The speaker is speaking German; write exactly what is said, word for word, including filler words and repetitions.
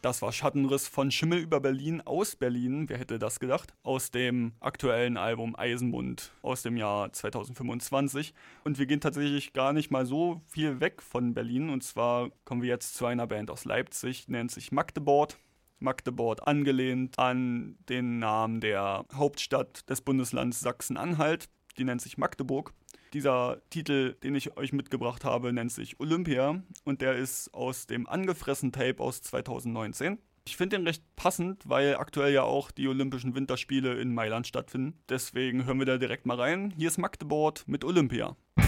Das war Schattenriss von Schimmel über Berlin aus Berlin, wer hätte das gedacht, aus dem aktuellen Album Eisenmund aus dem Jahr zweitausendfünfundzwanzig. Und wir gehen tatsächlich gar nicht mal so viel weg von Berlin, und zwar kommen wir jetzt zu einer Band aus Leipzig, nennt sich Magdeburg. Magdeburg angelehnt an den Namen der Hauptstadt des Bundeslands Sachsen-Anhalt, die nennt sich Magdeburg. Dieser Titel, den ich euch mitgebracht habe, nennt sich Olympia und der ist aus dem Angefressen-Tape aus zweitausendneunzehn. Ich finde den recht passend, weil aktuell ja auch die Olympischen Winterspiele in Mailand stattfinden. Deswegen hören wir da direkt mal rein. Hier ist Magdeburg mit Olympia.